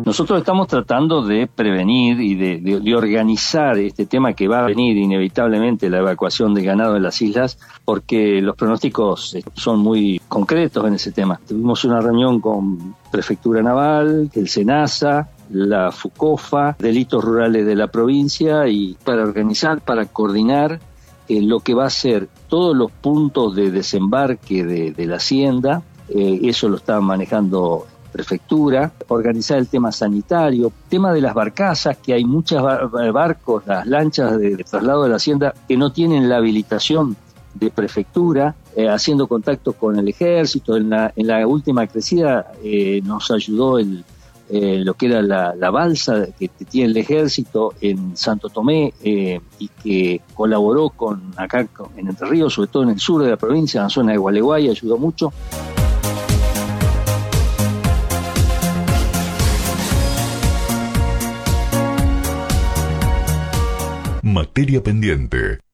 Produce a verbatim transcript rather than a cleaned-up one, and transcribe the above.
Nosotros estamos tratando de prevenir y de, de, de organizar este tema que va a venir inevitablemente, la evacuación de ganado de las islas, porque los pronósticos son muy concretos en ese tema. Tuvimos una reunión con Prefectura Naval, el SENASA, la FUCOFA, Delitos Rurales de la provincia, y para organizar, para coordinar eh, lo que va a ser todos los puntos de desembarque de, de la hacienda. Eh, eso lo está manejando Prefectura, organizar el tema sanitario, tema de las barcazas, que hay muchos bar- barcos, las lanchas de, de traslado de la hacienda que no tienen la habilitación de Prefectura, eh, haciendo contacto con el ejército. En la, en la última crecida eh, nos ayudó el, eh, lo que era la, la balsa que tiene el ejército en Santo Tomé eh, y que colaboró con acá con, en Entre Ríos, sobre todo en el sur de la provincia, en la zona de Gualeguay, ayudó mucho. Materia pendiente.